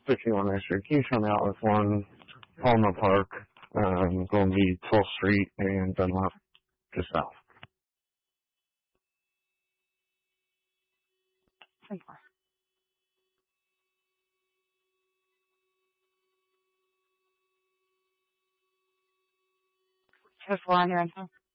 51 Street. Can you show me out with one Palmer Park, going to be 12th Street and Dunlop, just south. Just one on your info.